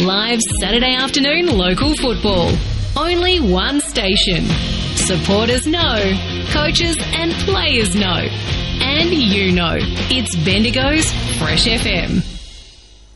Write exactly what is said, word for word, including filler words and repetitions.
Live Saturday afternoon local football. Only one station. Supporters know, coaches and players know. And you know, it's Bendigo's Fresh F M.